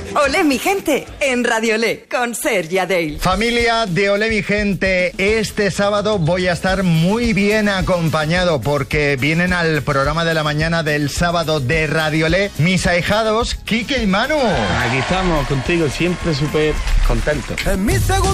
Olé mi gente en Radio Olé con Sergi Adale. Familia de Olé mi gente, este sábado voy a estar muy bien acompañado porque vienen al programa de la mañana del sábado de Radio Olé mis ahijados Quique y Manu. Aquí estamos contigo, siempre súper contentos.